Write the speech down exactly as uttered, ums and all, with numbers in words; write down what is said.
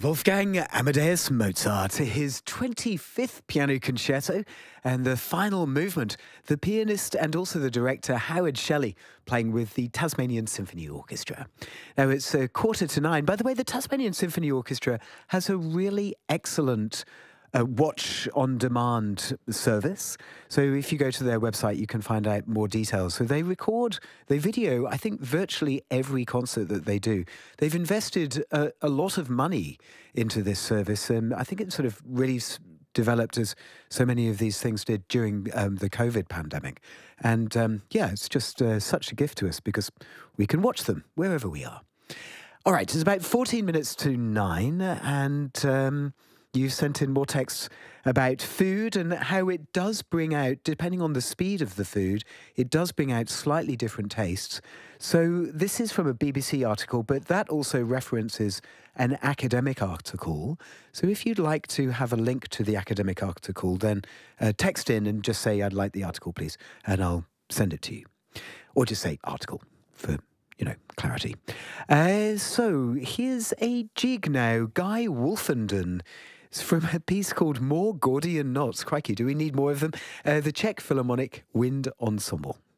Wolfgang Amadeus Mozart, his twenty-fifth piano concerto and the final movement, the pianist and also the director Howard Shelley playing with the Tasmanian Symphony Orchestra. Now it's a quarter to nine. By the way, the Tasmanian Symphony Orchestra has a really excellent a watch-on-demand service. So if you go to their website, you can find out more details. So they record, they video, I think, virtually every concert that they do. They've invested a, a lot of money into this service, and I think it's sort of really s- developed as so many of these things did during um, the COVID pandemic. And um, yeah, it's just uh, such a gift to us because we can watch them wherever we are. All right, it's about fourteen minutes to nine, and um, you've sent in more texts about food and how it does bring out, depending on the speed of the food, it does bring out slightly different tastes. So this is from a B B C article, but that also references an academic article. So if you'd like to have a link to the academic article, then uh, text in and just say, I'd like the article, please, and I'll send it to you. Or just say article for you know, clarity. Uh, so here's a jig now. Guy Wolfenden. It's from a piece called More Gordian Knots. Crikey, do we need more of them? Uh, the Czech Philharmonic Wind Ensemble.